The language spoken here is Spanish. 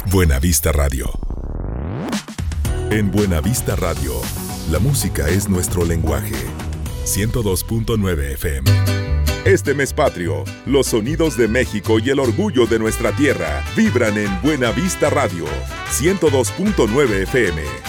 Buena Vista Radio. En Buena Vista Radio, la música es nuestro lenguaje. 102.9 FM. Este mes patrio, los sonidos de México y el orgullo de nuestra tierra vibran en Buena Vista Radio. 102.9 FM.